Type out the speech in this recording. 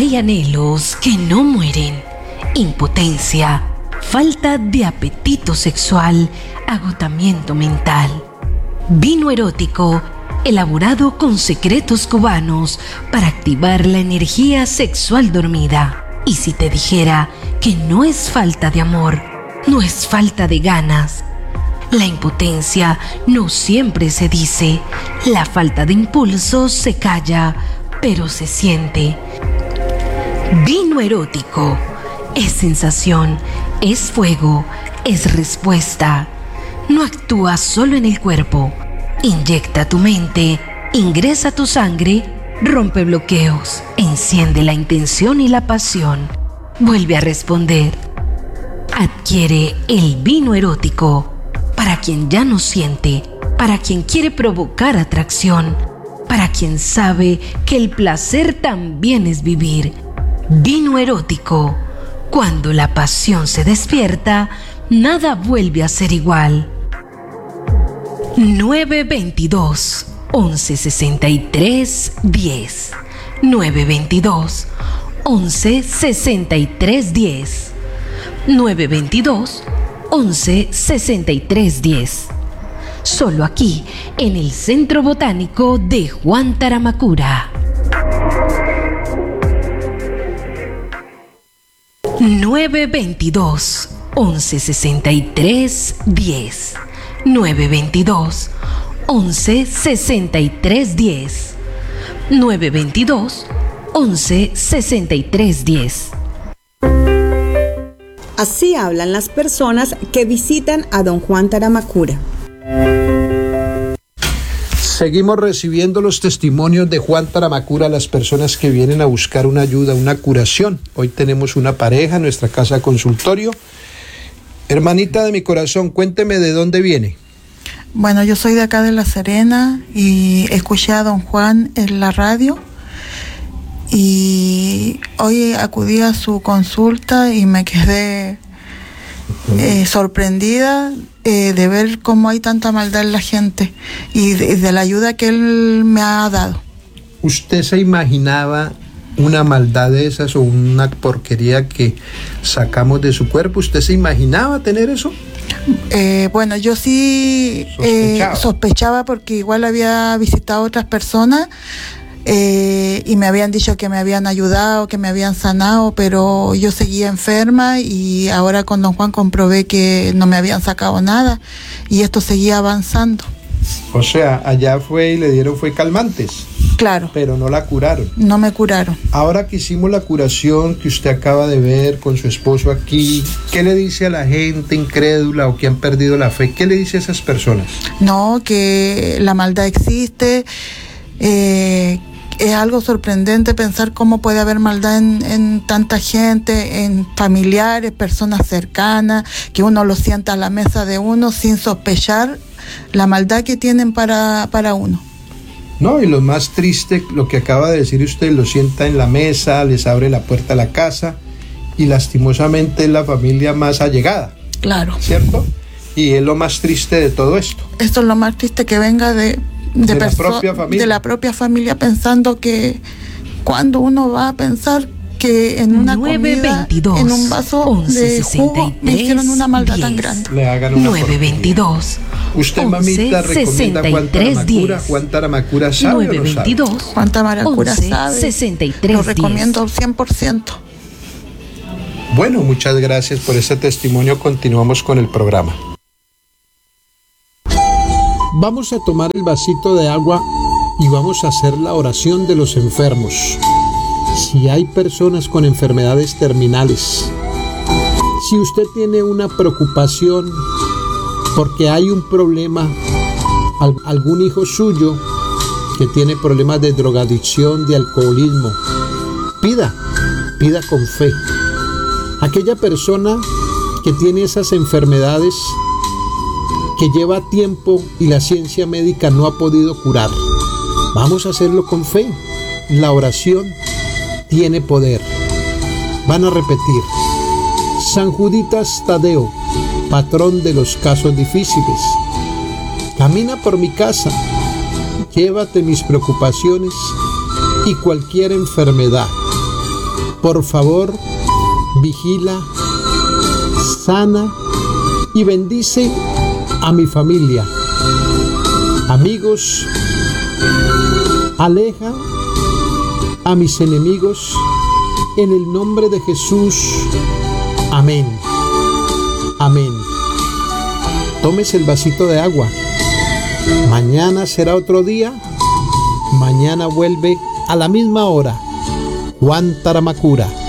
Hay anhelos que no mueren. Impotencia, falta de apetito sexual, agotamiento mental. Vino erótico, elaborado con secretos cubanos para activar la energía sexual dormida. Y si te dijera que no es falta de amor, no es falta de ganas. La impotencia no siempre se dice, la falta de impulso se calla, pero se siente. Vino erótico es sensación, es fuego, es respuesta. No actúa solo en el cuerpo, inyecta tu mente, ingresa tu sangre, rompe bloqueos, enciende la intención y la pasión, vuelve a responder. Adquiere el vino erótico para quien ya no siente, para quien quiere provocar atracción, para quien sabe que el placer también es vivir. Vino erótico. Cuando la pasión se despierta, nada vuelve a ser igual. 922 1163 10 922 1163 10 922 1163 10. Solo aquí, en el Centro Botánico de Juan Taramacura. 922 1163 10 922 1163 10 922 1163 10. Así hablan las personas que visitan a don Juan Taramacura. Seguimos recibiendo los testimonios de Juan Taramacura, las personas que vienen a buscar una ayuda, una curación. Hoy tenemos una pareja en nuestra casa consultorio. Hermanita de mi corazón, cuénteme de dónde viene. Bueno, yo soy de acá de La Serena y escuché a don Juan en la radio y hoy acudí a su consulta y me quedé sorprendida de ver cómo hay tanta maldad en la gente y de la ayuda que él me ha dado. ¿Usted se imaginaba una maldad de esas o una porquería que sacamos de su cuerpo? ¿Usted se imaginaba tener eso? Bueno, yo sí sospechaba porque igual había visitado a otras personas y me habían dicho que me habían ayudado, que me habían sanado, pero yo seguía enferma y ahora con don Juan comprobé que no me habían sacado nada y esto seguía avanzando. O sea, allá fue y le dieron calmantes. Claro. Pero no la curaron. No me curaron. Ahora que hicimos la curación que usted acaba de ver con su esposo aquí, ¿qué le dice a la gente incrédula o que han perdido la fe? ¿Qué le dice a esas personas? No, que la maldad existe. Es algo sorprendente pensar cómo puede haber maldad en tanta gente, en familiares, personas cercanas, que uno lo sienta a la mesa de uno sin sospechar la maldad que tienen para uno. No, y lo más triste, lo que acaba de decir usted, lo sienta en la mesa, les abre la puerta a la casa y lastimosamente es la familia más allegada. Claro. ¿Cierto? Y es lo más triste de todo esto. Esto es lo más triste, que venga de la propia familia. De la propia familia, pensando que cuando uno va a pensar que en una 922, comida, en un vaso de jugo, me hicieron una maldad 10, tan grande. Le hagan una 922. Usted, mamita, recomienda Juan Taramacura. Juan Taramacura sabe 922, o no sabe. Juan Taramacura sabe. 63, lo recomiendo 100%. Bueno, muchas gracias por ese testimonio. Continuamos con el programa. Vamos a tomar el vasito de agua y vamos a hacer la oración de los enfermos. Si hay personas con enfermedades terminales, si usted tiene una preocupación porque hay un problema, algún hijo suyo que tiene problemas de drogadicción, de alcoholismo, pida con fe. Aquella persona que tiene esas enfermedades que lleva tiempo y la ciencia médica no ha podido curar, vamos a hacerlo con fe. La oración tiene poder. Van a repetir: San Juditas Tadeo, patrón de los casos difíciles, camina por mi casa, llévate mis preocupaciones y cualquier enfermedad. por favor, vigila, sana y bendice a mi familia. Amigos, aleja a mis enemigos en el nombre de Jesús. Amén. Amén. Tómese el vasito de agua. Mañana será otro día. Mañana vuelve a la misma hora. Juan Taramacura.